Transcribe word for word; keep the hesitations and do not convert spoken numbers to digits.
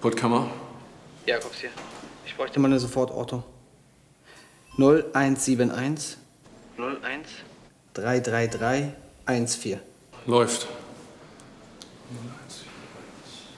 Puttkammer? Jakobs hier. Ich bräuchte mal eine Sofortortung. null eins sieben eins null eins drei drei drei eins vier. Läuft.